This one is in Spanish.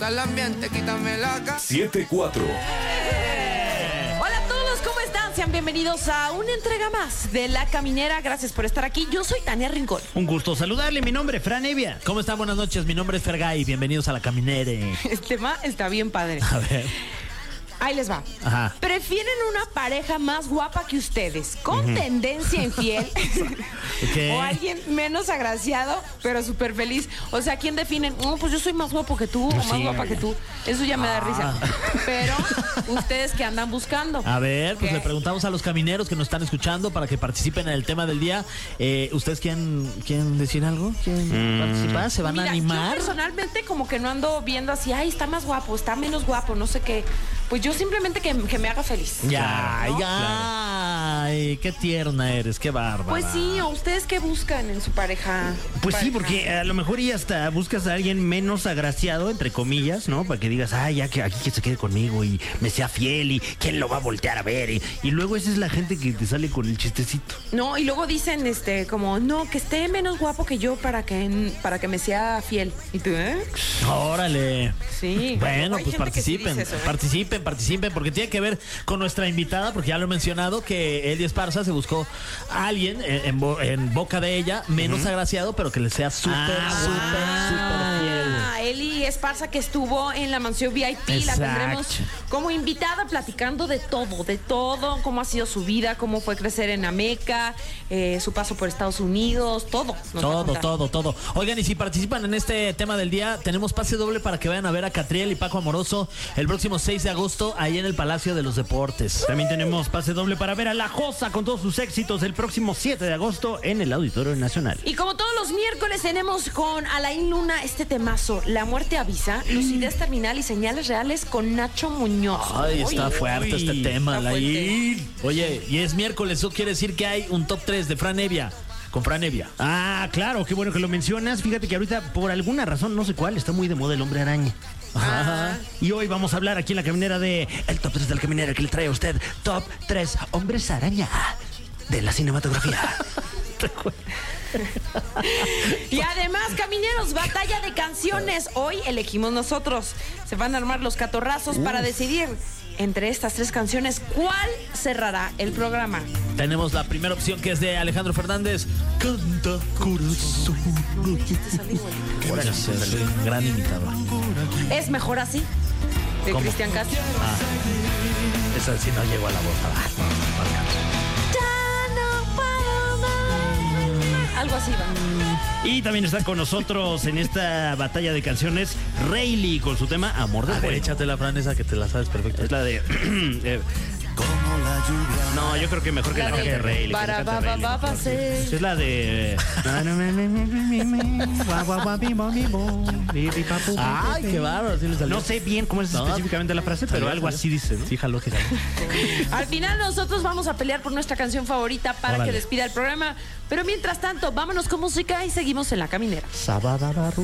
Al ambiente, quítame la 7-4. Hola a todos, ¿cómo están? Sean bienvenidos a una entrega más de La Caminera. Gracias por estar aquí. Yo soy Tania Rincón. Un gusto saludarle, mi nombre es Fran Evia. ¿Cómo están? Buenas noches, mi nombre es Fergay. Bienvenidos a La Caminera. Este tema está bien padre. A ver. Ahí les va. Ajá. ¿Prefieren una pareja más guapa que ustedes, con tendencia infiel? ¿Qué? ¿O alguien menos agraciado, pero súper feliz? O sea, ¿quién definen? Pues yo soy más guapo que tú, o más guapa que tú. Eso ya me da risa. Pero, ¿ustedes qué andan buscando? A ver, pues ¿Qué? le preguntamos a los camineros que nos están escuchando para que participen en el tema del día. ¿Ustedes quieren decir algo? ¿Quieren participar? ¿Se van Mira, a animar? yo personalmente como que no ando viendo así, ay, está más guapo, está menos guapo, no sé qué. Pues yo simplemente que me haga feliz. Ya, ¿no? ya. Ay, qué tierna eres, qué bárbara. Pues sí, ¿o ustedes qué buscan en su pareja? Pues sí, Pareja. porque a lo mejor y hasta buscas a alguien menos agraciado, entre comillas, ¿no? Para que digas, ay, ya que aquí que se quede conmigo y me sea fiel y quién lo va a voltear a ver. Y luego esa es la gente que te sale con el chistecito. No, y luego dicen, como, no, que esté menos guapo que yo para que me sea fiel. ¿Y tú, Órale. Sí. Bueno, Hay pues gente que sí participen, dice eso, participen, porque tiene que ver con nuestra invitada, porque ya lo he mencionado, que Eli Esparza se buscó a alguien en boca de ella, menos agraciado, pero que le sea súper fiel. Eli Esparza, que estuvo en la mansión VIP, la Exacto. tendremos como invitada platicando de todo, cómo ha sido su vida, cómo fue crecer en Ameca, su paso por Estados Unidos, todo. nos va a contar. Todo. Oigan, y si participan en este tema del día, tenemos pase doble para que vayan a ver a Catriel y Paco Amoroso el próximo 6 de agosto, ahí en el Palacio de los Deportes. También tenemos pase doble para ver a La Josa con todos sus éxitos el próximo 7 de agosto en el Auditorio Nacional. Y como todos los miércoles tenemos con Alain Luna este temazo, La muerte avisa, lucidez terminal y señales reales con Nacho Muñoz. Ay, está Uy, fuerte este tema, está Alain. Oye, y es miércoles, eso quiere decir que hay un top 3 de Fran Evia, con Fran Evia. Ah, claro, qué bueno que lo mencionas. Fíjate que ahorita, por alguna razón, no sé cuál, está muy de moda el Hombre Araña. Ajá. Y hoy vamos a hablar aquí en La Caminera de el top 3 del Caminera que le trae a usted top 3 hombres araña de la cinematografía. Y además, camineros, batalla de canciones. Hoy elegimos nosotros. Se van a armar los catorrazos para decidir entre estas 3 canciones cuál cerrará el programa. Tenemos la primera opción, que es de Alejandro Fernández. Canta corazón. Órale, soy un gran imitador. ¿Es mejor así? De ¿Cómo? Cristian Castro. Esa sí no llegó a la voz. No alcanzo. Ya no puedo más. Algo así va. Y también está con nosotros en esta batalla de canciones Rayleigh con su tema Amor de A ver, Fuego. échate la Fran, esa que te la sabes perfecto. Es la de no, yo creo que mejor que la cante Rayleigh. que la cante Rayleigh. Es la de Ay, qué bárbaro, sí le salió. no sé bien cómo es No, específicamente la frase, pero salió, algo salió. así dice, ¿no? Sí, jaló. Al final nosotros vamos a pelear por nuestra canción favorita para Órale. que despida el programa. Pero mientras tanto, vámonos con música y seguimos en La Caminera.